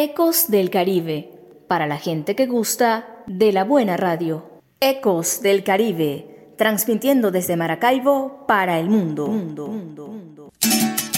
Ecos del Caribe, para la gente que gusta de la buena radio. Ecos del Caribe, transmitiendo desde Maracaibo para el mundo.